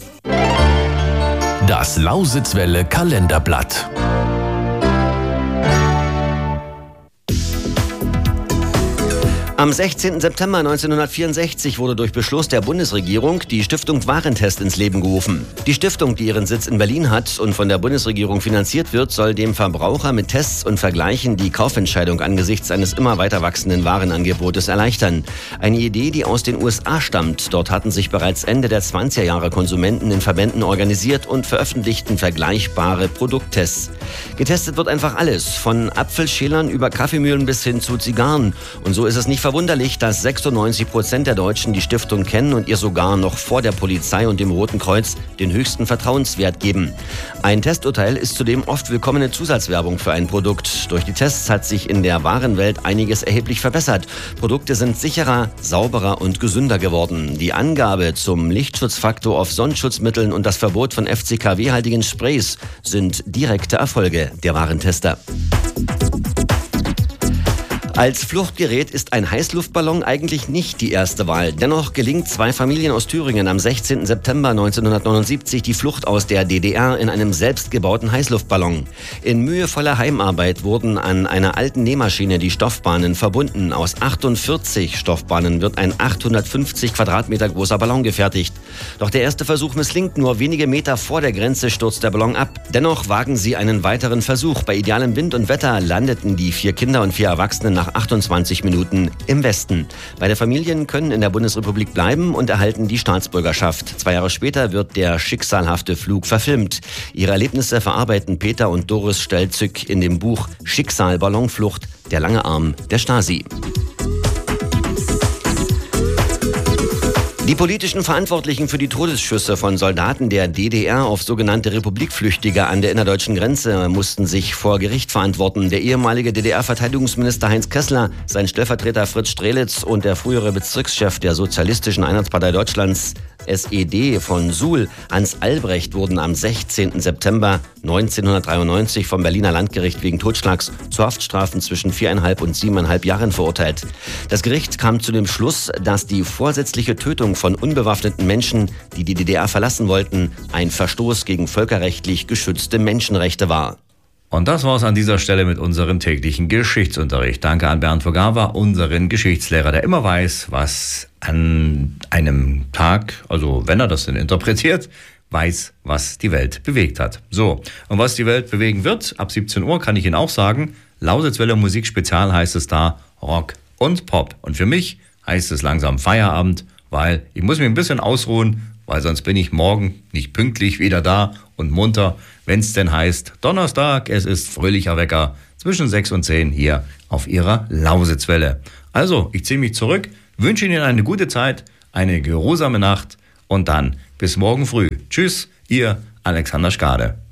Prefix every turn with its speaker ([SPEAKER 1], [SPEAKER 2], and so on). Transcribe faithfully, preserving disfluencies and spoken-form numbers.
[SPEAKER 1] Das Lausitzwelle Kalenderblatt.
[SPEAKER 2] Am sechzehnten September neunzehnhundertvierundsechzig wurde durch Beschluss der Bundesregierung die Stiftung Warentest ins Leben gerufen. Die Stiftung, die ihren Sitz in Berlin hat und von der Bundesregierung finanziert wird, soll dem Verbraucher mit Tests und Vergleichen die Kaufentscheidung angesichts eines immer weiter wachsenden Warenangebotes erleichtern. Eine Idee, die aus den U S A stammt. Dort hatten sich bereits Ende der zwanziger Jahre Konsumenten in Verbänden organisiert und veröffentlichten vergleichbare Produkttests. Getestet wird einfach alles, von Apfelschälern über Kaffeemühlen bis hin zu Zigarren. Und so ist es nicht verwunderlich, dass sechsundneunzig Prozent der Deutschen die Stiftung kennen und ihr sogar noch vor der Polizei und dem Roten Kreuz den höchsten Vertrauenswert geben. Ein Testurteil ist zudem oft willkommene Zusatzwerbung für ein Produkt. Durch die Tests hat sich in der Warenwelt einiges erheblich verbessert. Produkte sind sicherer, sauberer und gesünder geworden. Die Angabe zum Lichtschutzfaktor auf Sonnenschutzmitteln und das Verbot von F C K W-haltigen Sprays sind direkte Erfolge der Warentester. Als Fluchtgerät ist ein Heißluftballon eigentlich nicht die erste Wahl. Dennoch gelingt zwei Familien aus Thüringen am sechzehnten September neunzehnhundertneunundsiebzig die Flucht aus der D D R in einem selbstgebauten Heißluftballon. In mühevoller Heimarbeit wurden an einer alten Nähmaschine die Stoffbahnen verbunden. Aus achtundvierzig Stoffbahnen wird ein achthundertfünfzig Quadratmeter großer Ballon gefertigt. Doch der erste Versuch misslingt. Nur wenige Meter vor der Grenze stürzt der Ballon ab. Dennoch wagen sie einen weiteren Versuch. Bei idealem Wind und Wetter landeten die vier Kinder und vier Erwachsenen nach achtundzwanzig Minuten im Westen. Beide Familien können in der Bundesrepublik bleiben und erhalten die Staatsbürgerschaft. Zwei Jahre später wird der schicksalhafte Flug verfilmt. Ihre Erlebnisse verarbeiten Peter und Doris Stelzück in dem Buch Schicksal Ballonflucht, der lange Arm der Stasi. Die politischen Verantwortlichen für die Todesschüsse von Soldaten der D D R auf sogenannte Republikflüchtige an der innerdeutschen Grenze mussten sich vor Gericht verantworten. Der ehemalige D D R-Verteidigungsminister Heinz Kessler, sein Stellvertreter Fritz Strelitz und der frühere Bezirkschef der Sozialistischen Einheitspartei Deutschlands S E D von Suhl, Hans Albrecht, wurden am sechzehnten September neunzehnhundertdreiundneunzig vom Berliner Landgericht wegen Totschlags zu Haftstrafen zwischen viereinhalb und siebeneinhalb Jahren verurteilt. Das Gericht kam zu dem Schluss, dass die vorsätzliche Tötung von unbewaffneten Menschen, die die D D R verlassen wollten, ein Verstoß gegen völkerrechtlich geschützte Menschenrechte war.
[SPEAKER 3] Und das war's an dieser Stelle mit unserem täglichen Geschichtsunterricht. Danke an Bernd Vogawa, unseren Geschichtslehrer, der immer weiß, was an einem Tag, also wenn er das denn interpretiert, weiß, was die Welt bewegt hat. So, und was die Welt bewegen wird, ab siebzehn Uhr kann ich Ihnen auch sagen, Lausitzwelle Musikspezial heißt es da, Rock und Pop. Und für mich heißt es langsam Feierabend, weil ich muss mich ein bisschen ausruhen, weil sonst bin ich morgen nicht pünktlich wieder da und munter, wenn es denn heißt, Donnerstag, es ist fröhlicher Wecker zwischen sechs und zehn hier auf Ihrer Lausitzwelle. Also, ich ziehe mich zurück, wünsche Ihnen eine gute Zeit, eine geruhsame Nacht und dann bis morgen früh. Tschüss, Ihr Alexander Schkade.